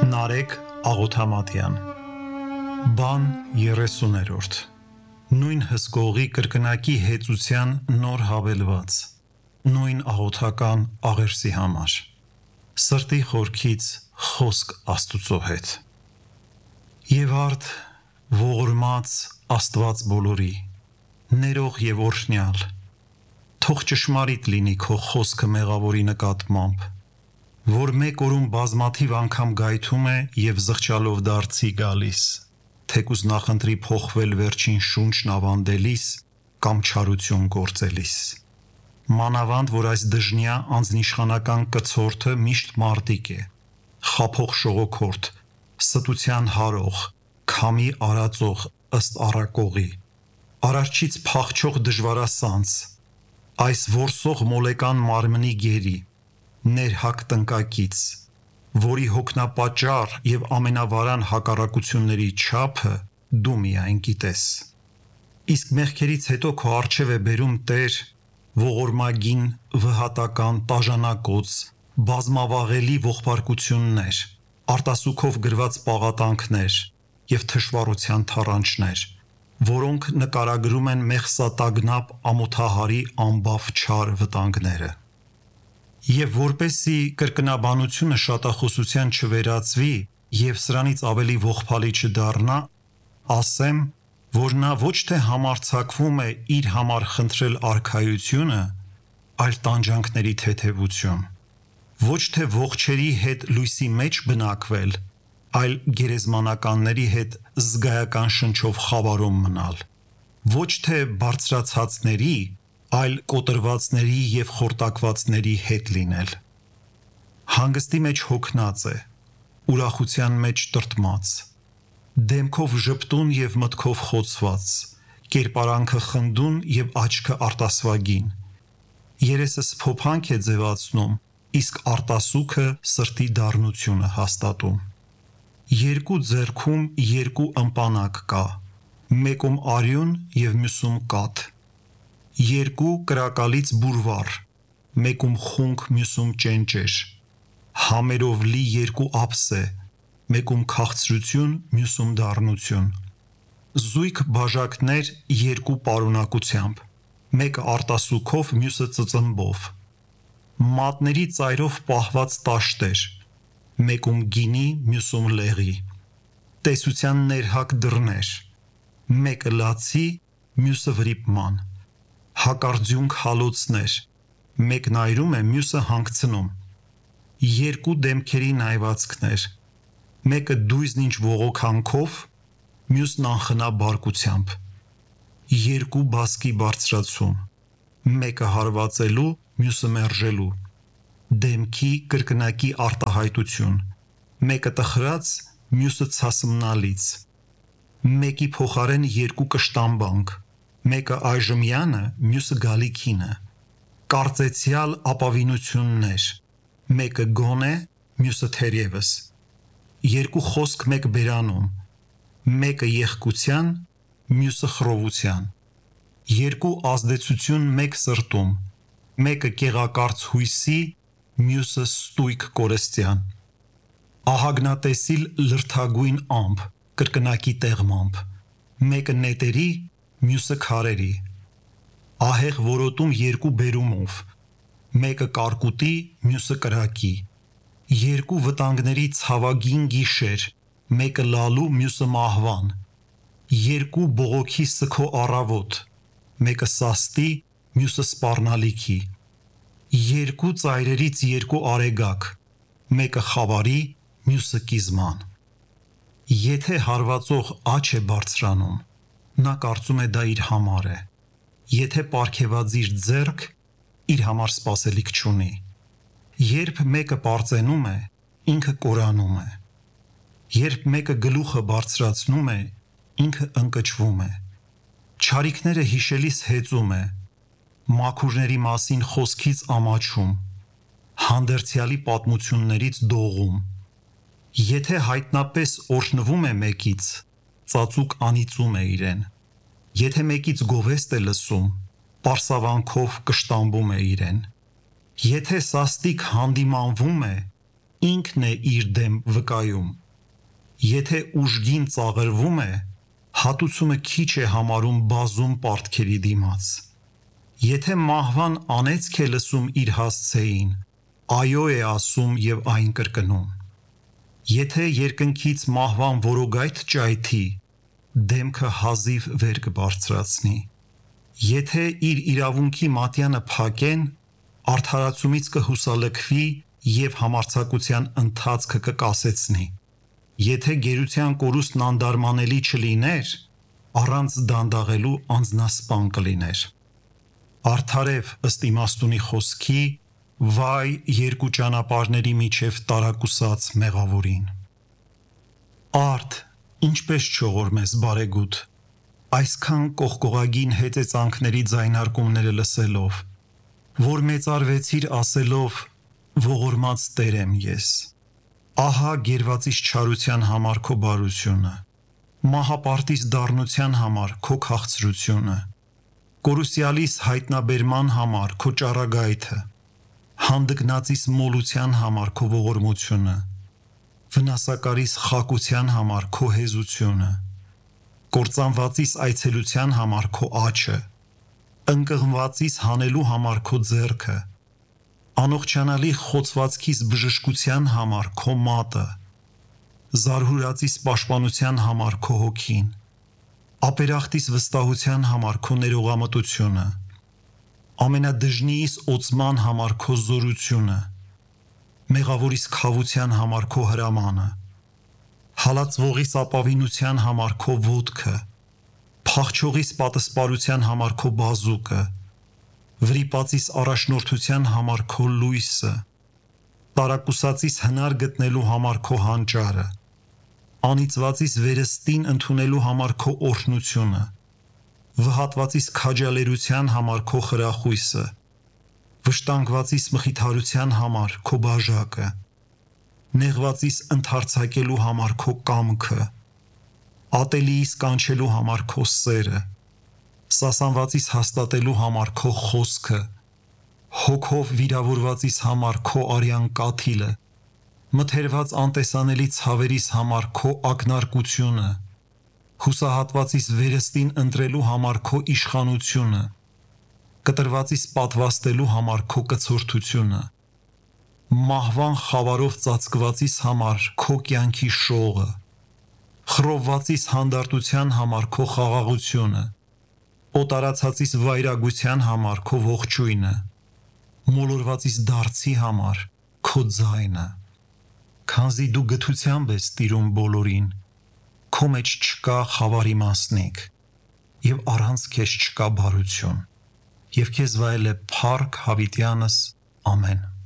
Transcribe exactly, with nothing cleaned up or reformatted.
Նարեկ Աղոթամատյան Բան երեսուներորդ Նույն հսկողի կրկնակի հեծության նոր հավելված Նույն աղոթական աղերսի համար Սրտի խորքից խոսք Աստուծո հետ Եվ արդ ողորմած Աստված բոլորի ներող եւ օրհնյալ Թող ճշմարիտ լինի քո խոսքը մեղավորի նկատմամբ որ մեկ օրում բազմաթիվ անգամ գայթում է եւ զղջալով դարձի գալիս, թեկուզ նախընտրի փոխվել վերջին շունչն ավանդելիս կամ չարություն գործելիս։ Մանավանդ, որ այս դժնյա անձնիշխանական կցորդը միշտ մարտիկ է, խափող շողոքորդ, ստության հարող, քամի արածող ըստ առակողի, արարչից փախչող դժվարասանց, այս որսող մոլեկան մարմնի գերի, ներհակ տնկակից, որի հոգնապաճառ եւ ամենավարան հակառակությունների չափը դու միայն գիտես։ Իսկ մեղքերից հետո քո առջև է բերում Տեր ողորմագին, վհատական, տաժանակոց, բազմավաղելի ողբարկություններ, արտասուքով գրված պաղատանքներ եւ թշվառության թառանչներ, որոնք նկարագրում են մեղսատագնապ ամոթահարի անբավ չար վտանգները։ Եվ որպեսի կրկնաբանությունը շատախոսության չվերածվի եւ սրանից ավելի ողբալի չդառնա, ասեմ, որ նա ոչ թե համարձակվում է իր համար խնդրել արքայությունը, այլ տանջանքների թեթևություն, ոչ թե ողջերի հետ լույսի մեջ բնակվել, այլ գերեզմանականների հետ զգայական շնչով խավարում մնալ, ոչ թե բարձրացածների, այլ կոտրվածների եւ խորտակվածների հետ լինել։ Հանգստի մեջ հոգնած է, ուրախության մեջ տրտմած, դեմքով ժպտուն եւ մտքով խոցված, կերպարանքը խնդուն եւ աչքը արտասվագին։ Երեսը սփոփանք է ձևացնում, իսկ արտասուքը սրտի դառնությունը հաստատում։ Երկու ձեռքում երկու ըմպանակ կա, մեկում արյուն եւ մյուսում կաթ։ Երկու կրակալից բուրվար, մեկում խունկ, մյուսում ճենճեր, համերով լի երկու ափսե, մեկում քաղցրություն, մյուսում դառնություն, զույգ բաժակներ երկու պարունակությամբ, մեկը արտասուքով, մյուսը ծծմբով, մատների ծայրով պահված տաշտեր, մեկում գինի, մյուսում լեղի, տեսության ներհակ դռներ, մեկը լացի, մյուսը վրիպման, հակարձյունք հալոցներ, մեկն այրում է, մյուսը հանգցնում, երկու դեմքերի նայվածքներ, մեկը դույզն ինչ ողոքանքով, մյուսն անխնա բարկությամբ, երկու բասկի բարձրացում, մեկը հարվածելու, մյուսը մերժելու, դեմքի կրկնակի արտահայտություն, մեկը տխրած, մյուսը ցասմնալից, մեկի փոխարեն երկու կշտամբանք, մեկը այժմյանը, մյուսը գալիքինը, կարծեցյալ ապավինություններ, մեկը գոնե, մյուսը թերևս, երկու խոսք մեկ բերանում, մեկը եղկության, մյուսը խռովության, երկու ազդեցություն մեկ սրտում, մեկը կեղակարծ հույսի, մյուսը ստույգ կորստյան, ահագնատեսիլ լրթագույն ամպ, կրկնակի տեղմամբ, մեկը նետերի, մյուսը քարերի, ահեղ որոտում երկու բերումով, մեկը կարկուտի, մյուսը կրակի, երկու վտանգների ցավագին գիշեր, մեկը լալու, մյուսը մահվան, երկու բողոքի սգո առավոտ, մեկը սաստի, մյուսը սպառնալիքի, երկու ծայրերից երկու արեգակ, մեկը խավարի, մյուսը կիզման։ Եթե հարվածող աջ է բարձրանում, նա կարծում է դա իր համար է, եթե պարգևածիր ձեռք, իր համար սպասելիք չունի, երբ մեկը պարծենում է, ինքը կորանում է, երբ մեկը գլուխը բարձրացնում է, ինքը ընկճվում է, չարիքները հիշելիս հեծում է, մաքուրների մասին խոսքից ամաչում, հանդերձյալի պատմություններից դողում, եթե հայտնապես օրհնվում է մեկից, ծածուկ անիծում է իրեն, եթե մեկից գովեստ է լսում, պարսավանքով կշտամբում է իրեն, եթե սաստիկ հանդիմանվում է, ինքն է իր դեմ վկայում։ Եթե ուժգին ծաղրվում է, հատուցումը քիչ է համարում բազում պարտքերի դիմաց։ Եթե մահվան անեծք է լսում իր հասցեին, այո է ասում և այն կրկնում։ Եթե երկնքից մահվան որոգայթ ճայթի, դեմքը հազիվ վեր կբարձրացնի։ Եթե իր իրավունքի մատյանը փակեն, արդարացումից կհուսալքվի և համարձակության ընթացքը կկասեցնի։ Եթե գերության կորուստն անդարմանելի չլիներ, առանց դանդաղելու անձնասպան կլիներ։ Արդարև ըստ իմաստունի խոսքի, վայ երկու ճանապարհների միջև տարակուսած մեղավորին։ Արդ, ինչպես չողորմես բարեգութ, այսքան կողկողագին հեծեծանքների ձայնարկումները լսելով, որ մեծարվեցիր ասելով, ողորմած Տեր եմ ես։ Ահա գերվածիս չարության համար քո բարությունը, մահապարտիս դառնության համար քո քաղցրությունը, կորուսյալիս հայտնաբերման համար քո ճառագայթը, հանդգնածիս մոլության համար քո ողորմությունը, վնասակարիս խակության համար քո հեզությունը, կործանվածիս այցելության համար քո աջը, ընկղմվածիս հանելու համար քո ձեռքը, անողջանալի խոցվածքիս բժշկության համար քո մատը, զարհուրածիս պաշտպանության համար քո հոգին, ապերախտիս վստահության համար քո ներողամտությունը, ամենադժնիիս օծման համար քո զորությունը, մեղավորիս քավության համար քո հրամանը, հալածվողիս ապավինության համար քո ոտքը, փախչողիս պատսպարության համար քո բազուկը, վրիպածիս առաջնորդության համար քո լույսը, տարակուսածիս հնար գտնելու համար քո հանճարը, անիծվածիս վերստին ընդունելու համար քո օրհնությունը, վհատվածիս քաջալերության համար քո խրախույսը, վշտանգվածիս մխիթարության համար քո բաժակը, նեղվածիս ընդարձակելու համար քո կամքը, ատելիիս կանչելու համար քո սերը, սասանվածիս հաստատելու համար քո խոսքը, հոգով վիրավորվածիս համար քո արյան կաթիլը, մթերված անտեսանելի ցավերիս համար քո ակնարկությունը, հուսահատվածիս վերստին ընտրելու համար քո իշխանությունը, կտրվածիս պատվաստելու համար քո կցորդությունը, մահվան խավարով ծածկվածիս համար քո կյանքի շողը, խռովվածիս հանդարտության համար քո խաղաղությունը, օտարացածիս վայրագության համար քո ողջույնը, մոլորվածիս դարձի համար քո ձայնը։ Քանզի դու գթությամբ ես տիրում բոլորին, քո մեջ չկա խավարի մասնիկ, և առանց քեզ չկա բարություն, և քեզ վայել է փառք հավիտյանս, ամեն։